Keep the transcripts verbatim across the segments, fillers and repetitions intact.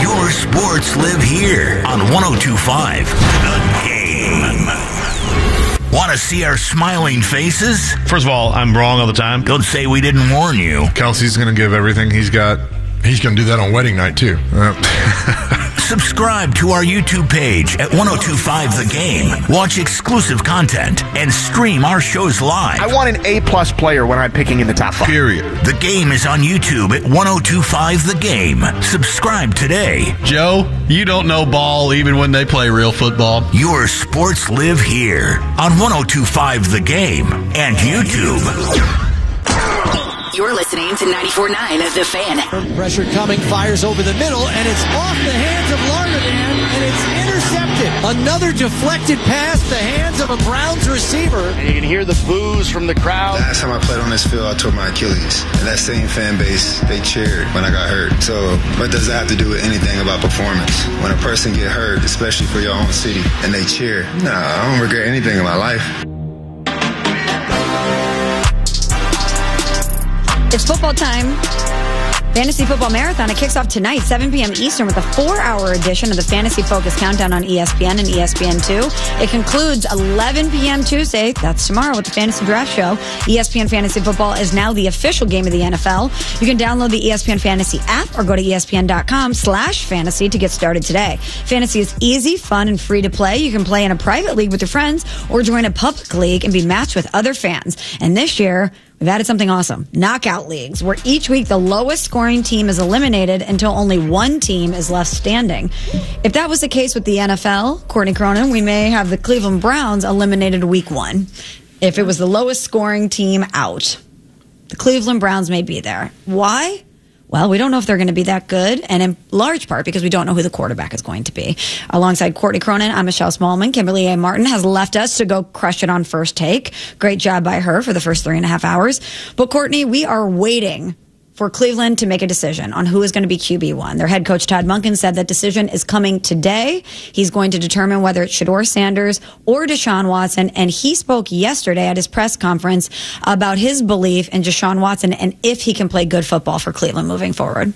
Your sports live here on one oh two point five The Game. Want to see our smiling faces? First of all, I'm wrong all the time. Don't say we didn't warn you. Kelsey's going to give everything he's got. He's going to do that on wedding night, too. Uh. Subscribe to our YouTube page at one oh two point five The Game. Watch exclusive content and stream our shows live. I want an A-plus player when I'm picking in the top five. Period. The Game is on YouTube at one oh two point five The Game. Subscribe today. Joe, you don't know ball even when they play real football. Your sports live here on one oh two point five The Game and YouTube. You're listening to ninety-four point nine The Fan. Pressure coming, fires over the middle, and it's off the hands of Larnedin, and it's intercepted. Another deflected pass, the hands of a Browns receiver. And you can hear the boos from the crowd. Last time I played on this field, I tore my Achilles. And that same fan base, they cheered when I got hurt. So what does that have to do with anything about performance? When a person get hurt, especially for your own city, and they cheer, nah, I don't regret anything in my life. It's football time. Fantasy Football Marathon. It kicks off tonight, seven p.m. Eastern, with a four-hour edition of the Fantasy Focus Countdown on E S P N and E S P N two. It concludes eleven p.m. Tuesday, that's tomorrow, with the Fantasy Draft Show. E S P N Fantasy Football is now the official game of the N F L. You can download the E S P N Fantasy app or go to espn.com slash fantasy to get started today. Fantasy is easy, fun, and free to play. You can play in a private league with your friends or join a public league and be matched with other fans. And this year, we've added something awesome. Knockout leagues, where each week the lowest scoring team is eliminated until only one team is left standing. If that was the case with the N F L, Courtney Cronin, we may have the Cleveland Browns eliminated week one. If it was the lowest scoring team out, the Cleveland Browns may be there. Why? Well, we don't know if they're going to be that good, and in large part because we don't know who the quarterback is going to be. Alongside Courtney Cronin, I'm Michelle Smallman. Kimberly A. Martin has left us to go crush it on First Take. Great job by her for the first three and a half hours. But Courtney, we are waiting for Cleveland to make a decision on who is going to be Q B one. Their head coach, Todd Monken, said that decision is coming today. He's going to determine whether it's Shedeur Sanders or Deshaun Watson, and he spoke yesterday at his press conference about his belief in Deshaun Watson and if he can play good football for Cleveland moving forward.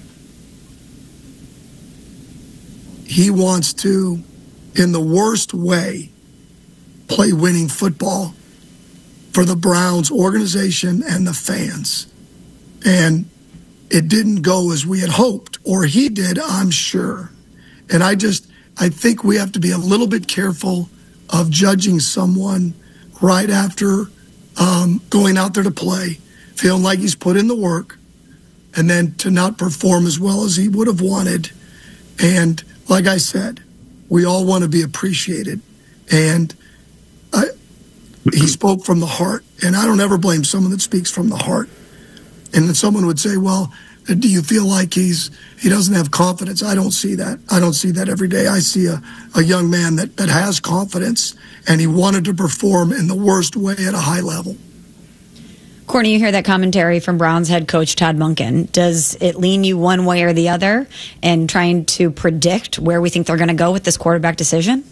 He wants to, in the worst way, play winning football for the Browns organization and the fans. And it didn't go as we had hoped, or he did, I'm sure. And I just, I think we have to be a little bit careful of judging someone right after um, going out there to play, feeling like he's put in the work, and then to not perform as well as he would have wanted. And like I said, we all want to be appreciated. And I, he spoke from the heart, and I don't ever blame someone that speaks from the heart. And then someone would say, well, do you feel like he's he doesn't have confidence? I don't see that. I don't see that every day. I see a, a young man that, that has confidence, and he wanted to perform in the worst way at a high level. Courtney, you hear that commentary from Browns head coach Todd Monken. Does it lean you one way or the other in trying to predict where we think they're going to go with this quarterback decision?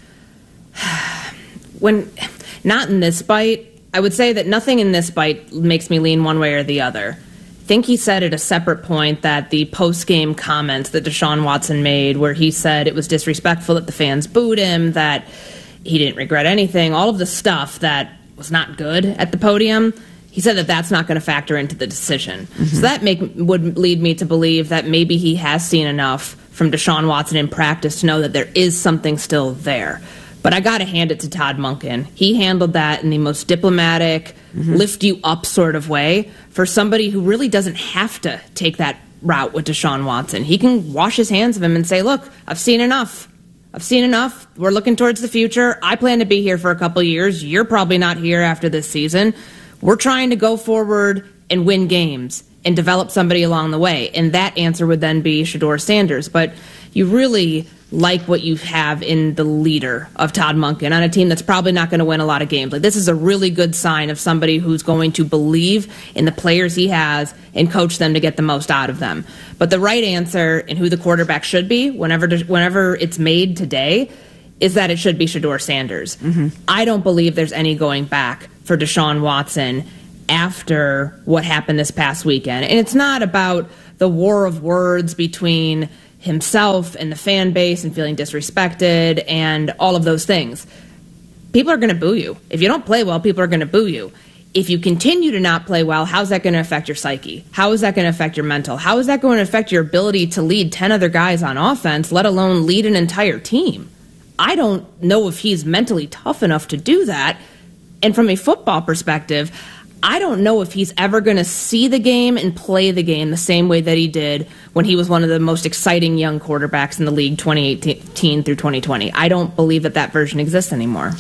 When not in this bite, I would say that nothing in this bite makes me lean one way or the other. I think he said at a separate point that the post-game comments that Deshaun Watson made, where he said it was disrespectful that the fans booed him, that he didn't regret anything, all of the stuff that was not good at the podium, he said that that's not going to factor into the decision. Mm-hmm. So that make, would lead me to believe that maybe he has seen enough from Deshaun Watson in practice to know that there is something still there. But I got to hand it to Todd Monken. He handled that in the most diplomatic, mm-hmm. lift you up sort of way for somebody who really doesn't have to take that route with Deshaun Watson. He can wash his hands of him and say, look, I've seen enough. I've seen enough. We're looking towards the future. I plan to be here for a couple years. You're probably not here after this season. We're trying to go forward and win games and develop somebody along the way. And that answer would then be Shedeur Sanders. But you really like what you have in the leader of Todd Monken on a team that's probably not going to win a lot of games. Like, this is a really good sign of somebody who's going to believe in the players he has and coach them to get the most out of them. But the right answer and who the quarterback should be whenever whenever it's made today is that it should be Shedeur Sanders. Mm-hmm. I don't believe there's any going back for Deshaun Watson after what happened this past weekend. And it's not about the war of words between himself and the fan base and feeling disrespected and all of those things. People are going to boo you. If you don't play well, people are going to boo you. If you continue to not play well, how's that going to affect your psyche? How is that going to affect your mental? How is that going to affect your ability to lead ten other guys on offense, let alone lead an entire team? I don't know if he's mentally tough enough to do that. And from a football perspective, I don't know if he's ever going to see the game and play the game the same way that he did when he was one of the most exciting young quarterbacks in the league twenty eighteen through twenty twenty. I don't believe that that version exists anymore.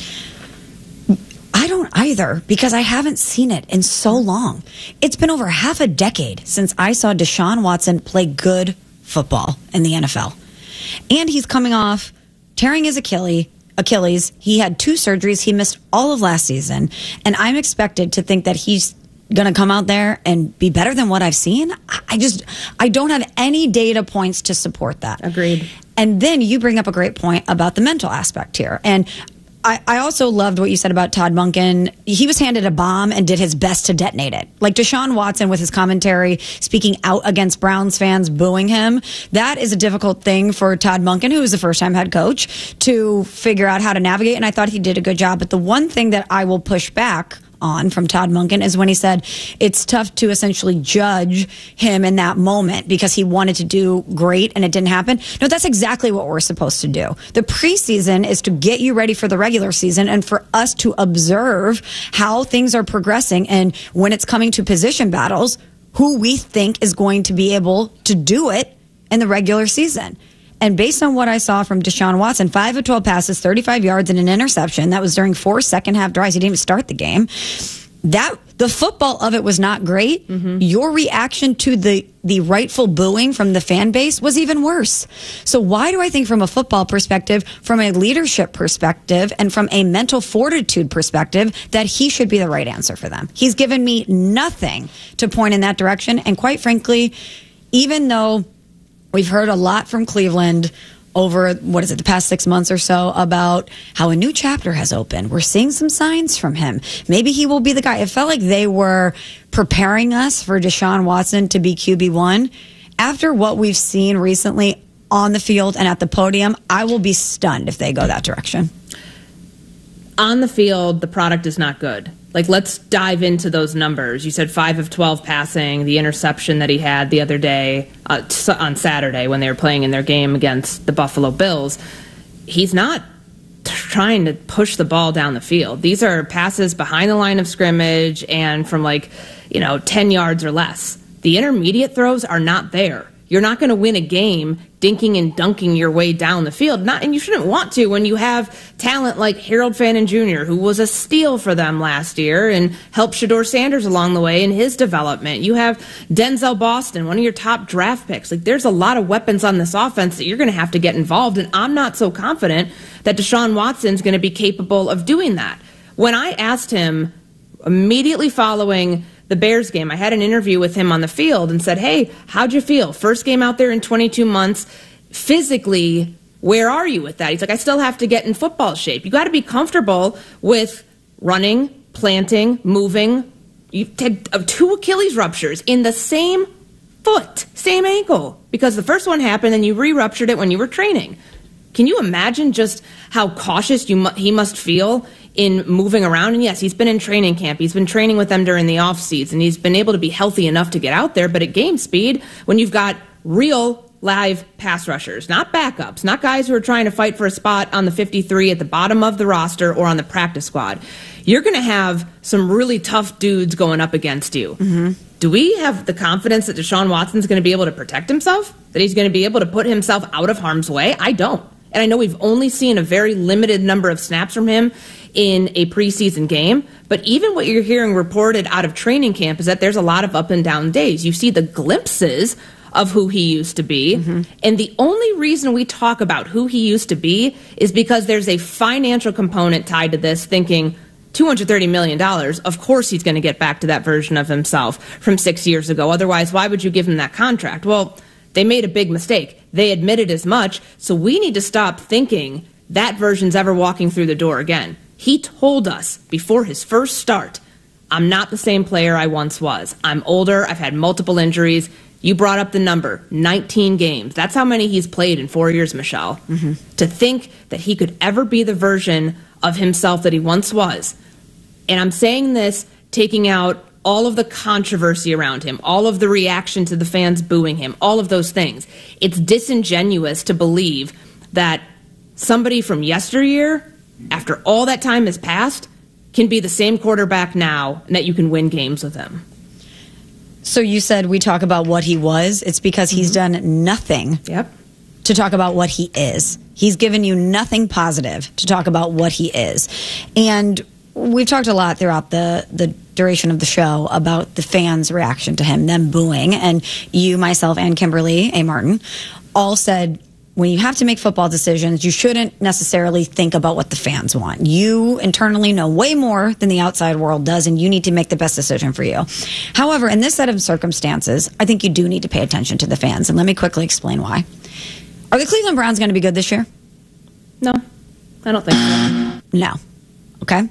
I don't either, because I haven't seen it in so long. It's been over half a decade since I saw Deshaun Watson play good football in the N F L. And he's coming off tearing his Achilles. Achilles. He had two surgeries. He missed all of last season. And I'm expected to think that he's going to come out there and be better than what I've seen. I just, I don't have any data points to support that. Agreed. And then you bring up a great point about the mental aspect here. And I, I also loved what you said about Todd Monken. He was handed a bomb and did his best to detonate it. Like Deshaun Watson with his commentary, speaking out against Browns fans, booing him. That is a difficult thing for Todd Monken, who was the first-time head coach, to figure out how to navigate. And I thought he did a good job. But the one thing that I will push back on from Todd Monken is when he said it's tough to essentially judge him in that moment because he wanted to do great and it didn't happen. No, that's exactly what we're supposed to do. The preseason is to get you ready for the regular season and for us to observe how things are progressing, and when it's coming to position battles, who we think is going to be able to do it in the regular season. And based on what I saw from Deshaun Watson, five of twelve passes, thirty-five yards, and an interception. That was during four second-half drives. He didn't even start the game. That the football of it was not great. Mm-hmm. Your reaction to the, the rightful booing from the fan base was even worse. So why do I think from a football perspective, from a leadership perspective, and from a mental fortitude perspective, that he should be the right answer for them? He's given me nothing to point in that direction. And quite frankly, even though we've heard a lot from Cleveland over, what is it, the past six months or so about how a new chapter has opened. We're seeing some signs from him. Maybe he will be the guy. It felt like they were preparing us for Deshaun Watson to be Q B one. After what we've seen recently on the field and at the podium, I will be stunned if they go that direction. On the field, the product is not good. Like, let's dive into those numbers. You said five of twelve passing, the interception that he had the other day uh, on Saturday when they were playing in their game against the Buffalo Bills. He's not trying to push the ball down the field. These are passes behind the line of scrimmage and from like, you know, ten yards or less. The intermediate throws are not there. You're not going to win a game dinking and dunking your way down the field. Not, and you shouldn't want to when you have talent like Harold Fannin Junior, who was a steal for them last year and helped Shedeur Sanders along the way in his development. You have Denzel Boston, one of your top draft picks. Like, there's a lot of weapons on this offense that you're going to have to get involved, and I'm not so confident that Deshaun Watson's going to be capable of doing that. When I asked him immediately following the Bears game, I had an interview with him on the field and said, hey, how'd you feel? First game out there in twenty-two months. Physically, where are you with that? He's like, I still have to get in football shape. You got to be comfortable with running, planting, moving. You've had two Achilles ruptures in the same foot, same ankle, because the first one happened and you re-ruptured it when you were training. Can you imagine just how cautious you mu- he must feel in moving around? And yes, he's been in training camp. He's been training with them during the offseason. He's been able to be healthy enough to get out there. But at game speed, when you've got real live pass rushers, not backups, not guys who are trying to fight for a spot on the fifty-three at the bottom of the roster or on the practice squad, you're going to have some really tough dudes going up against you. Mm-hmm. Do we have the confidence that Deshaun Watson's going to be able to protect himself? That he's going to be able to put himself out of harm's way? I don't. And I know we've only seen a very limited number of snaps from him in a preseason game. But even what you're hearing reported out of training camp is that there's a lot of up and down days. You see the glimpses of who he used to be. Mm-hmm. And the only reason we talk about who he used to be is because there's a financial component tied to this, thinking two hundred thirty million dollars, of course he's going to get back to that version of himself from six years ago. Otherwise, why would you give him that contract? Well, they made a big mistake. They admitted as much. So we need to stop thinking that version's ever walking through the door again. He told us before his first start, I'm not the same player I once was. I'm older. I've had multiple injuries. You brought up the number, nineteen games. That's how many he's played in four years, Michelle. Mm-hmm. To think that he could ever be the version of himself that he once was. And I'm saying this taking out all of the controversy around him, all of the reaction to the fans booing him, all of those things. It's disingenuous to believe that somebody from yesteryear, after all that time has passed, can be the same quarterback now and that you can win games with him. So you said we talk about what he was. It's because he's mm-hmm. done nothing yep. to talk about what he is. He's given you nothing positive to talk about what he is. And we've talked a lot throughout the, the duration of the show about the fans' reaction to him, them booing. And you, myself, and Kimberly A. Martin all said, when you have to make football decisions, you shouldn't necessarily think about what the fans want. You internally know way more than the outside world does, and you need to make the best decision for you. However, in this set of circumstances, I think you do need to pay attention to the fans. And let me quickly explain why. Are the Cleveland Browns going to be good this year? No, I don't think so. No. Okay?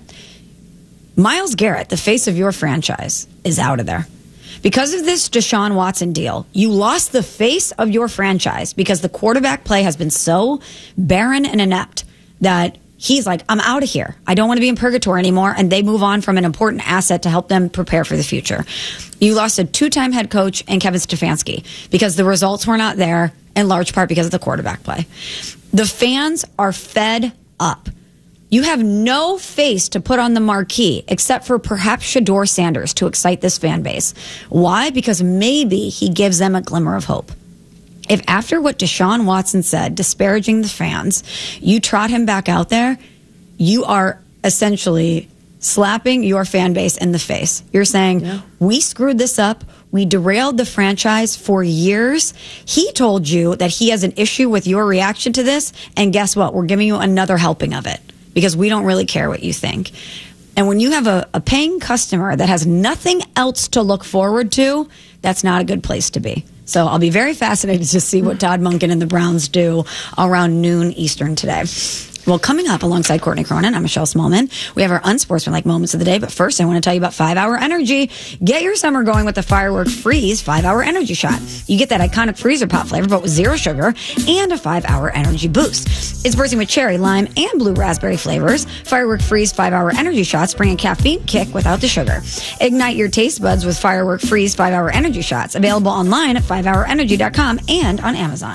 Myles Garrett, the face of your franchise, is out of there. Because of this Deshaun Watson deal, you lost the face of your franchise because the quarterback play has been so barren and inept that he's like, I'm out of here. I don't want to be in purgatory anymore. And they move on from an important asset to help them prepare for the future. You lost a two-time head coach and Kevin Stefanski because the results were not there, in large part because of the quarterback play. The fans are fed up. You have no face to put on the marquee except for perhaps Shedeur Sanders to excite this fan base. Why? Because maybe he gives them a glimmer of hope. If after what Deshaun Watson said, disparaging the fans, you trot him back out there, you are essentially slapping your fan base in the face. You're saying, yeah. we screwed this up. We derailed the franchise for years. He told you that he has an issue with your reaction to this. And guess what? We're giving you another helping of it because we don't really care what you think. And when you have a, a paying customer that has nothing else to look forward to, that's not a good place to be. So I'll be very fascinated to see what Todd Monken and the Browns do around noon Eastern today. Well, coming up alongside Courtney Cronin, I'm Michelle Smallman. We have our unsportsmanlike moments of the day. But first, I want to tell you about five hour Energy. Get your summer going with the Firework Freeze five hour Energy Shot. You get that iconic freezer pop flavor, but with zero sugar and a five hour energy boost. It's bursting with cherry, lime, and blue raspberry flavors. Firework Freeze five hour Energy Shots bring a caffeine kick without the sugar. Ignite your taste buds with Firework Freeze five hour Energy Shots. Available online at five hour energy dot com and on Amazon.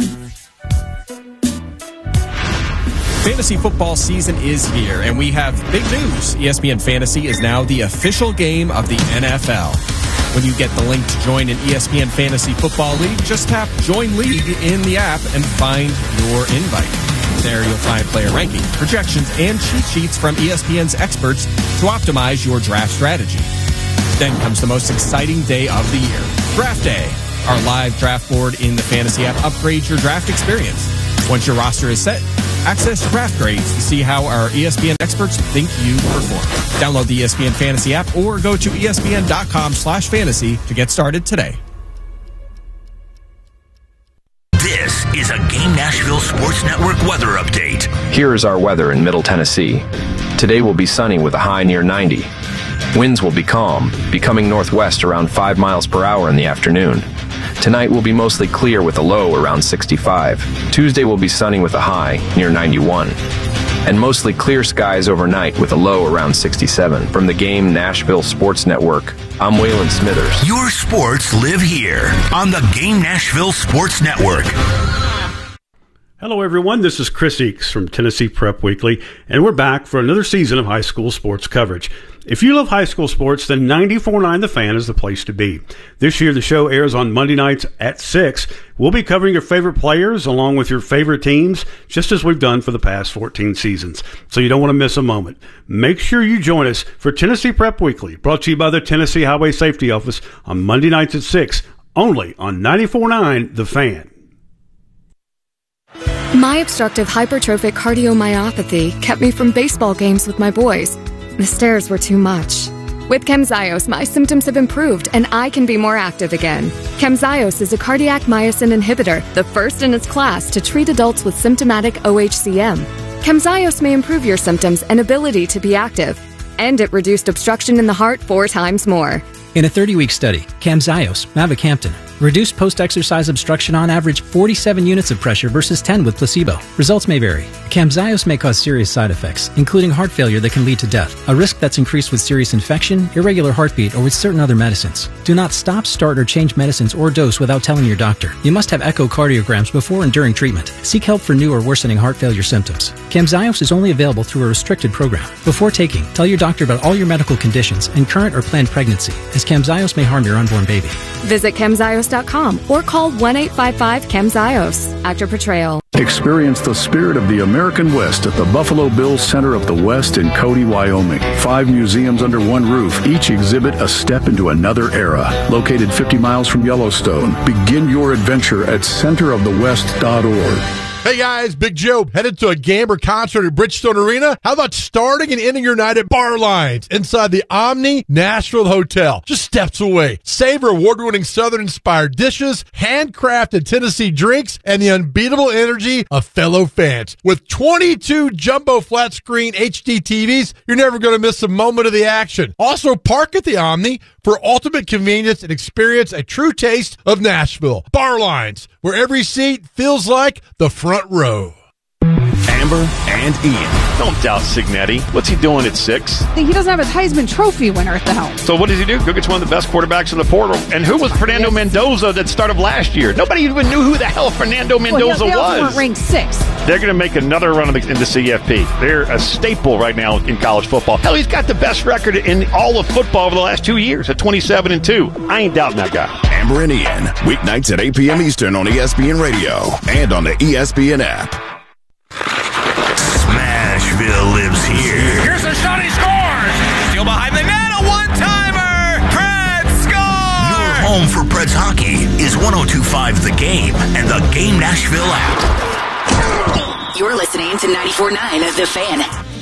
Fantasy football season is here, and we have big news. E S P N Fantasy is now the official game of the N F L. When you get the link to join an E S P N Fantasy Football League, just tap Join League in the app and find your invite. There you'll find player rankings, projections, and cheat sheets from E S P N's experts to optimize your draft strategy. Then comes the most exciting day of the year, Draft Day. Our live draft board in the Fantasy app upgrades your draft experience. Once your roster is set, access draft grades to see how our E S P N experts think you perform. Download the E S P N Fantasy app or go to E S P N dot com slash fantasy to get started today. This is a Game Nashville Sports Network weather update. Here is our weather in Middle Tennessee. Today will be sunny with a high near ninety. Winds will be calm, becoming northwest around five miles per hour in the afternoon. Tonight will be mostly clear with a low around sixty-five. Tuesday will be sunny with a high near ninety-one. And mostly clear skies overnight with a low around sixty-seven. From the Game Nashville Sports Network, I'm Waylon Smithers. Your sports live here on the Game Nashville Sports Network. Hello, everyone. This is Chris Eakes from Tennessee Prep Weekly, and we're back for another season of high school sports coverage. If you love high school sports, then ninety-four point nine The Fan is the place to be. This year, the show airs on Monday nights at six. We'll be covering your favorite players along with your favorite teams, just as we've done for the past fourteen seasons. So you don't want to miss a moment. Make sure you join us for Tennessee Prep Weekly, brought to you by the Tennessee Highway Safety Office on Monday nights at six, only on ninety-four point nine The Fan. My obstructive hypertrophic cardiomyopathy kept me from baseball games with my boys. The stairs were too much. With Camzyos, my symptoms have improved and I can be more active again. Camzyos is a cardiac myosin inhibitor, the first in its class to treat adults with symptomatic O H C M. Camzyos may improve your symptoms and ability to be active. And it reduced obstruction in the heart four times more. In a thirty-week study, Camzyos, mavacamten, Reduced post-exercise obstruction on average forty-seven units of pressure versus ten with placebo. Results may vary. Camzyos may cause serious side effects, including heart failure that can lead to death, a risk that's increased with serious infection, irregular heartbeat, or with certain other medicines. Do not stop, start, or change medicines or dose without telling your doctor. You must have echocardiograms before and during treatment. Seek help for new or worsening heart failure symptoms. Camzyos is only available through a restricted program. Before taking, tell your doctor about all your medical conditions and current or planned pregnancy, as Camzyos may harm your unborn baby. Visit Camzyos dot com or call one eight five five Camzyos. Actor portrayal. Experience the spirit of the American West at the Buffalo Bills Center of the West in Cody, Wyoming. Five museums under one roof, each exhibit a step into another era. Located fifty miles from Yellowstone, begin your adventure at center of the west dot org. Hey guys, Big Joe, headed to a game or concert at Bridgestone Arena? How about starting and ending your night at Bar Lines inside the Omni Nashville Hotel, just steps away? Savor award-winning Southern-inspired dishes, handcrafted Tennessee drinks, and the unbeatable energy of fellow fans. With twenty-two jumbo flat-screen H D T Vs, you're never going to miss a moment of the action. Also, park at the Omni for ultimate convenience and experience a true taste of Nashville. Bar Lines, where every seat feels like the front row. Amber and Ian. Don't doubt Signetti. What's he doing at six? He doesn't have his Heisman Trophy winner at the helm. So what does he do? Go get one of the best quarterbacks in the portal. And who was Fernando Mendoza that started last year? Nobody even knew who the hell Fernando Mendoza well, they also was. weren't ranked sixth. They're going to make another run in the C F P. They're a staple right now in college football. Hell, he's got the best record in all of football over the last two years at twenty-seven and two. I ain't doubting that guy. Amber and Ian, weeknights at eight p.m. Eastern on E S P N Radio and on the E S P N app. Smashville lives here. Here's a shot, he scores! Still behind the net, a one-timer! Preds score! Your home for Preds hockey is one oh two point five The Game and the Game Nashville app. You're listening to ninety-four point nine of The Fan.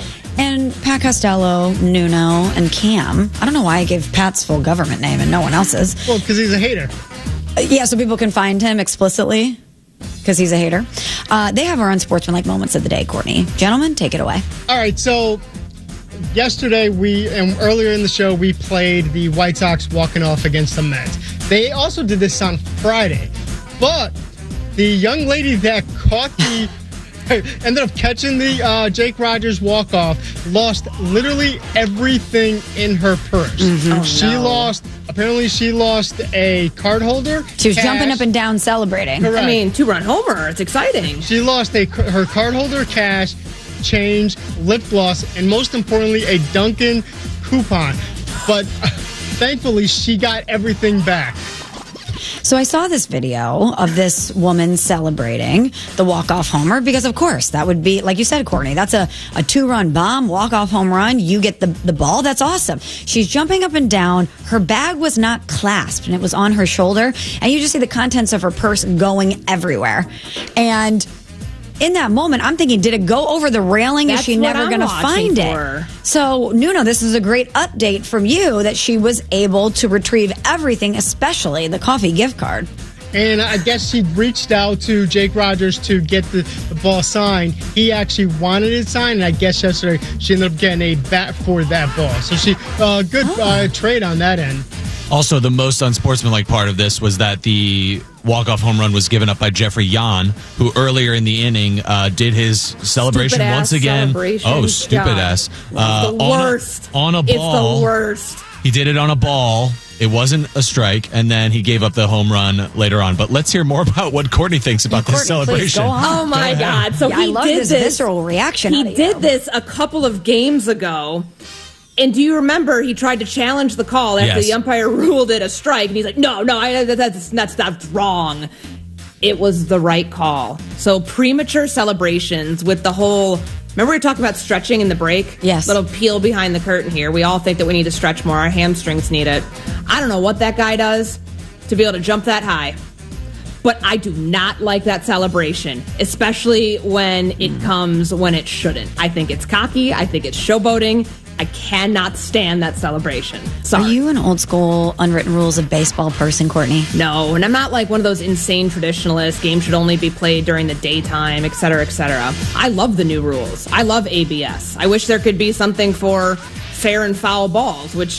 And Pat Costello, Nuno, and Cam. I don't know why I gave Pat's full government name and no one else's. Well, because he's a hater. Uh, yeah, so people can find him explicitly because he's a hater. Uh, they have our unsportsmanlike moments of the day, Courtney. Gentlemen, take it away. All right, so yesterday we, and earlier in the show, we played the White Sox walking off against the Mets. They also did this on Friday, but the young lady that caught the ended up catching the uh, Jake Rogers walk-off, lost literally everything in her purse. Mm-hmm. Oh, she no. lost, apparently she lost a card holder. She was cash. jumping up and down celebrating. Correct. I mean, two-run homer. It's exciting. She lost a her card holder, cash, change, lip gloss, and most importantly, a Dunkin' coupon. But uh, thankfully, she got everything back. So I saw this video of this woman celebrating the walk-off homer because, of course, that would be, like you said, Courtney, that's a, a two-run bomb, walk-off home run. You get the, the ball. That's awesome. She's jumping up and down. Her bag was not clasped, and it was on her shoulder. And you just see the contents of her purse going everywhere. And in that moment, I'm thinking, did it go over the railing? That's Is she what never I'm going to find for. it? So, Nuno, this is a great update from you that she was able to retrieve everything, especially the coffee gift card. And I guess she reached out to Jake Rogers to get the, the ball signed. He actually wanted it signed, and I guess yesterday she ended up getting a bat for that ball. So she, uh, good oh. uh, trade on that end. Also, the most unsportsmanlike part of this was that the walk-off home run was given up by Jeffrey Yan, who earlier in the inning uh, did his celebration Stupid once ass again. celebration. Oh, stupid God. ass! Uh, the on worst. A, on a ball. It's the worst. He did it on a ball. It wasn't a strike, and then he gave up the home run later on. But let's hear more about what Courtney thinks about Courtney, this celebration. please, go on. Oh my Go God! So yeah, he I love did this, this visceral reaction. He out of did you. this a couple of games ago. And do you remember he tried to challenge the call after Yes. the umpire ruled it a strike? And he's like, no, no, I, that's, that's, that's wrong. It was the right call. So premature celebrations with the whole... Remember we were talking about stretching in the break? Yes. Little peel behind the curtain here. We all think that we need to stretch more. Our hamstrings need it. I don't know what that guy does to be able to jump that high. But I do not like that celebration, especially when it comes when it shouldn't. I think it's cocky. I think it's showboating. I cannot stand that celebration. Sorry. Are you an old school unwritten rules of baseball person, Courtney? No, and I'm not like one of those insane traditionalists. Games should only be played during the daytime, et cetera, et cetera. I love the new rules. I love A B S. I wish there could be something for fair and foul balls, which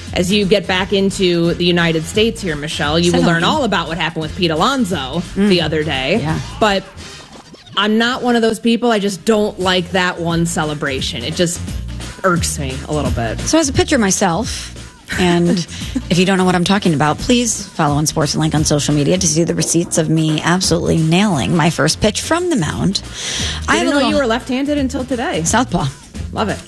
as you get back into the United States here, Michelle, you will learn all about what happened with Pete Alonso mm. the other day. Yeah. But I'm not one of those people. I just don't like that one celebration. It just irks me a little bit. So as a pitcher myself, and if you don't know what I'm talking about, please follow on Sports and Link on social media to see the receipts of me absolutely nailing my first pitch from the mound. I didn't know you were left-handed until today. Southpaw. Love it.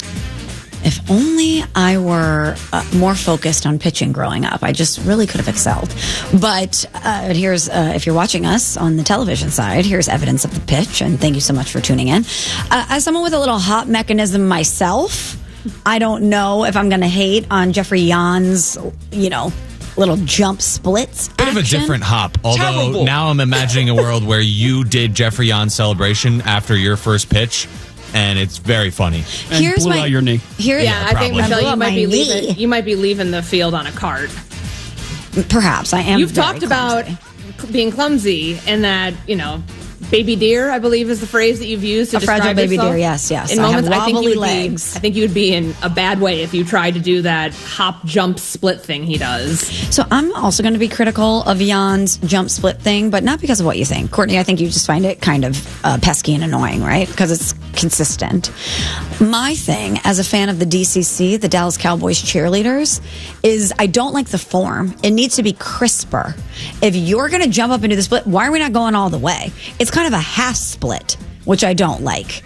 If only I were uh, more focused on pitching growing up. I just really could have excelled. But uh, here's, uh, if you're watching us on the television side, here's evidence of the pitch. And thank you so much for tuning in. Uh, as someone with a little hop mechanism myself, I don't know if I'm going to hate on Jeffrey Jan's, you know, little jump splits. Bit of a different hop. Although Terrible. Now I'm imagining a world where you did Jeffrey Jan's celebration after your first pitch. And it's very funny. And here's blew my, out your knee. Here, yeah, yeah I think Michelle, you might be knee. leaving. You might be leaving the field on a cart. Perhaps I am. You've very talked clumsy. about being clumsy, and that you know, baby deer, I believe, is the phrase that you've used to a describe fragile baby yourself. deer. Yes, yes. In I moments, have I think you wobbly would legs. Be, I think you would be in a bad way if you tried to do that hop, jump, split thing he does. So I'm also going to be critical of Jan's jump split thing, but not because of what you think, Courtney. I think you just find it kind of uh, pesky and annoying, right? Because it's consistent. My thing, as a fan of the D C C, the Dallas Cowboys cheerleaders, is I don't like the form. It needs to be crisper. If you're going to jump up and do the split, why are we not going all the way? It's kind of a half split, which I don't like.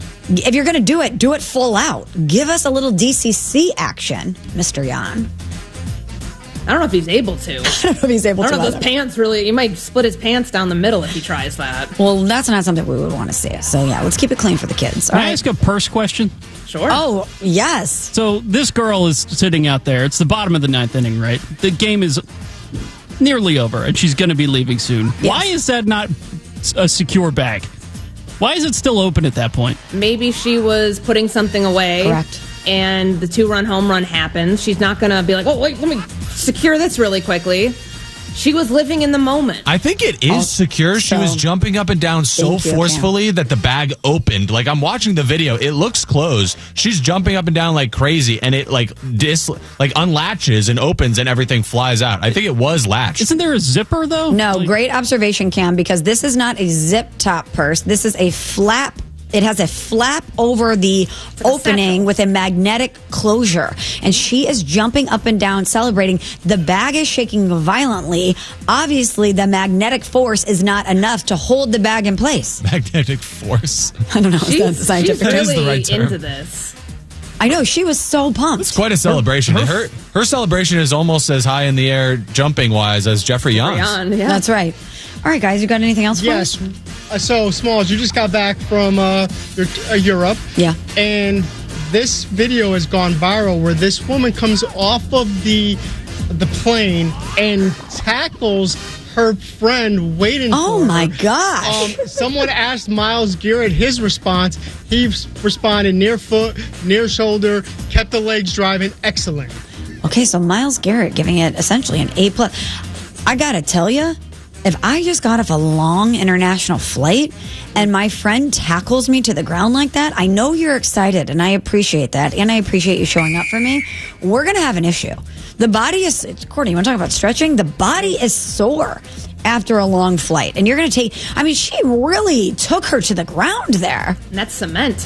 If you're going to do it, do it full out. Give us a little D C C action, Mister Jan. I don't know if he's able to. I don't know if he's able to. I don't know if either. those pants really. He might split his pants down the middle if he tries that. Well, that's not something we would want to see. So, yeah, let's keep it clean for the kids. Can All I right. ask a purse question? Sure. Oh, yes. So this girl is sitting out there. It's the bottom of the ninth inning, right? The game is nearly over, and she's going to be leaving soon. Yes. Why is that not a secure bag? Why is it still open at that point? Maybe she was putting something away. Correct. And the two-run home run happens. She's not going to be like, oh, wait, let me secure this really quickly. She was living in the moment. I think it is Oh, secure. She so- was jumping up and down so Thank you, forcefully that the bag opened. Like, I'm watching the video. It looks closed. She's jumping up and down like crazy, and it like dis like unlatches and opens, and everything flies out. I think it was latched. Isn't there a zipper, though? No, Like- great observation, Cam, because this is not a zip top purse. This is a flap. It has a flap over the opening with a magnetic closure. And she is jumping up and down, celebrating. The bag is shaking violently. Obviously, the magnetic force is not enough to hold the bag in place. Magnetic force. I don't know. Is that the She's, scientific she's term? is the really right term. into this. I know. She was so pumped. It's quite a celebration. Her her, her celebration is almost as high in the air, jumping wise, as Jeffrey Jan's. Jan, yeah. That's right. All right, guys, you got anything else for Yes. us? Uh, so, Smalls, you just got back from uh, your, uh, Europe. Yeah. And this video has gone viral where this woman comes off of the the plane and tackles her friend waiting Oh, for her. my gosh. Um, someone asked Myles Garrett his response. He responded near foot, near shoulder, kept the legs driving. Excellent. Okay, so Myles Garrett giving it essentially an A plus. I gotta tell you, if I just got off a long international flight and my friend tackles me to the ground like that, I know you're excited and I appreciate that, and I appreciate you showing up for me. We're gonna have an issue. The body is, Courtney, you want to talk about stretching? The body is sore after a long flight, and you're gonna take. I mean, she really took her to the ground there. And that's cement.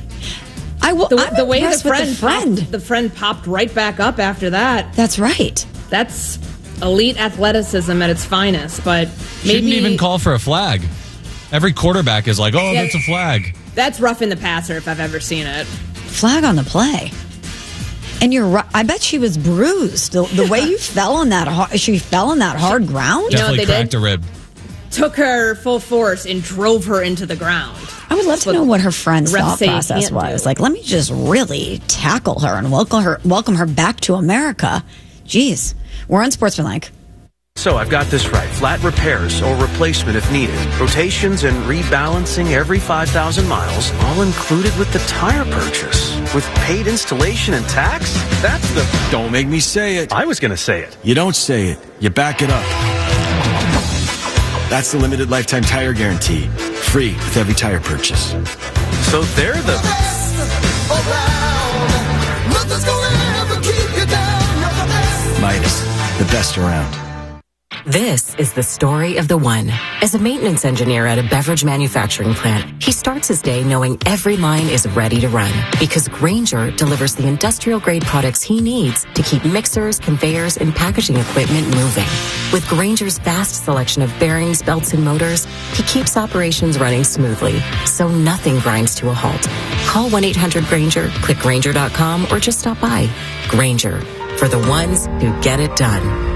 I will. The, I'm the way the impressed with friend, the friend. Popped, the friend popped right back up after that. That's right. That's elite athleticism at its finest. But She maybe didn't even call for a flag. Every quarterback is like, oh, Yeah. that's a flag. that's roughing the passer if I've ever seen it. Flag on the play. And you're right. I bet she was bruised. The, the way you fell on that, hard, she fell on that hard ground. You know what Definitely they cracked did? a rib. Took her full force and drove her into the ground. I would love to know what her friend's refs thought say you process can't was. do. Like, let me just really tackle her and welcome her, welcome her back to America. Jeez, we're on Sportsmanlike. So I've got this right. Flat repairs or replacement if needed. Rotations and rebalancing every five thousand miles, all included with the tire purchase. With paid installation and tax? That's the... Don't make me say it. I was going to say it. You don't say it. You back it up. That's the limited lifetime tire guarantee. Free with every tire purchase. So they're the... Nothing's gonna ever keep you down. Midas, the best around. This is the story of the one. As a maintenance engineer at a beverage manufacturing plant, he starts his day knowing every line is ready to run because Grainger delivers the industrial-grade products he needs to keep mixers, conveyors, and packaging equipment moving. With Grainger's vast selection of bearings, belts, and motors, he keeps operations running smoothly, so nothing grinds to a halt. Call one eight hundred Grainger, click Grainger dot com, or just stop by. Grainger, for the ones who get it done.